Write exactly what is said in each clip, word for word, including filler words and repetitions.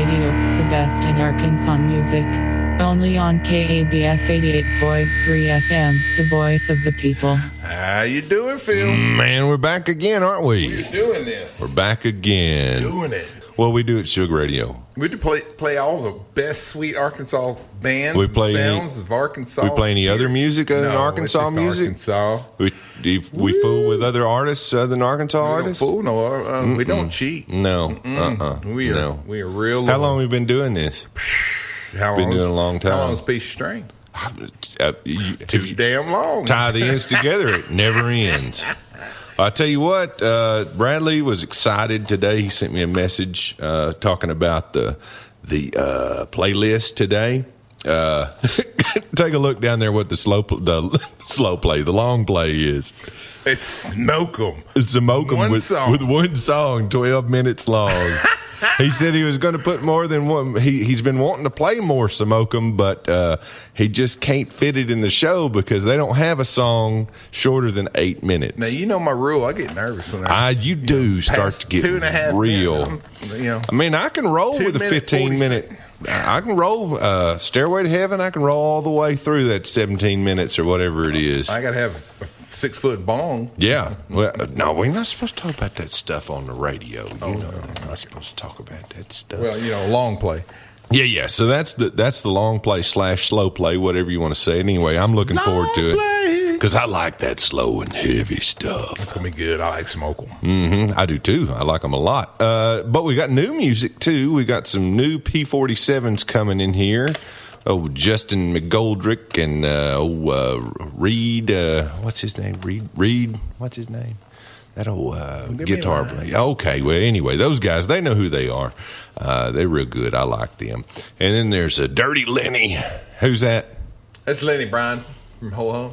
Radio, the best in Arkansas music. Only on K A B F eighty-eight point three F M, the voice of the people. How you doing, Phil? Man, we're back again, aren't we? We're doing this. We're back again. Doing it. Well, we do at Sugar Radio. We do play play all the best sweet Arkansas bands. We play sounds any, of Arkansas. We play any other music other no, than Arkansas it's just music? Arkansas. We we, we fool with other artists other than Arkansas we artists? Don't fool, no, uh, we don't cheat. No, Mm-mm. uh-uh. We are no. we are real. How long have we been doing this? How been long doing is, a long time. How long is a piece of string? Uh, you, Too if you damn long. tie the ends together, it never ends. I tell you what, uh, Bradley was excited today. He sent me a message uh, talking about the the uh, playlist today. Uh, take a look down there. What the slow the slow play, the long play is. It's Smoke 'em. It's Smoke 'em One with, song. with one song, twelve minutes long. He said he was going to put more than one. He, he's been wanting to play more Smoke 'em, but uh, he just can't fit it in the show because they don't have a song shorter than eight minutes. Now, you know my rule. I get nervous when I... I, you do you know, start past to get two and a half real. minutes, you know, I mean, I can roll two with a minute, fifteen minute. I can roll uh, Stairway to Heaven. I can roll all the way through that seventeen minutes or whatever it is. I got to have a six foot bong. Yeah. Well, no, we're not supposed to talk about that stuff on the radio. You Oh, know, no. we're not supposed to talk about that stuff. Well, you know, long play. Yeah, yeah. So that's the that's the long play slash slow play, whatever you want to say. Anyway, I'm looking Long forward to play. it because I like that slow and heavy stuff. It's gonna be good. I like Smoke 'em. Mm-hmm. I do too. I like them a lot. Uh, but we got new music too. We got some new P forty-sevens coming in here. Oh, Justin McGoldrick and uh, oh, uh, Reed. Uh, what's his name? Reed. Reed. What's his name? That old uh, Give me guitar a line. player. Okay. Well, anyway, those guys, they know who they are. Uh, they're real good. I like them. And then there's a Dirty Lenny. Who's that? That's Lenny Bryan from Ho Ho.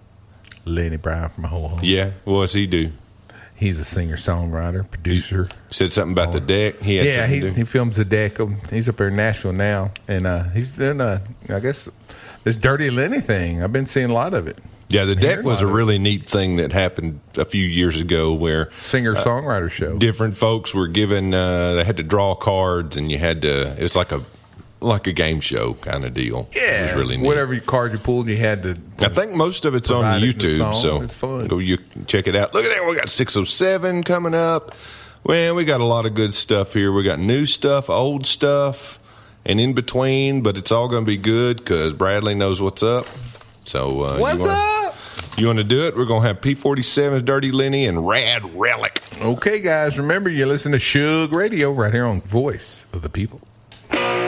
Lenny Bryan from Ho Ho. Yeah. What's he do? He's a singer, songwriter, producer. Said something about the deck. He had Yeah, something he, to do. he films the deck. Um, He's up there in Nashville now, and uh, he's doing. Uh, I guess this Dirty Lenny thing. I've been seeing a lot of it. Yeah, the deck hearing was a a lot of really neat thing that happened a few years ago where Singer songwriter show. different folks were given uh, they had to draw cards and you had to it was like a like a game show kind of deal. Yeah, It was really neat. whatever card you pulled, you had to. I think most of it's on provide it in the YouTube, song. so It's fun. go you check it out. Look at that, we got six oh seven coming up. Well, we got a lot of good stuff here. We got new stuff, old stuff, and in between, but it's all going to be good because Bradley knows what's up. So uh, What's you wanna, up? You want to do it? We're going to have P forty-seven's Dirty Lenny and Rad Relic. Okay, guys, remember you listen to Suge Radio right here on Voice of the People.